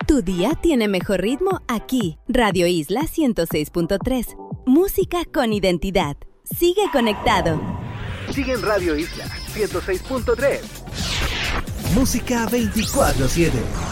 Tu día tiene mejor ritmo aquí. Radio Isla 106.3. Música con identidad. Sigue conectado. Sigue en Radio Isla 106.3. Música 24/7.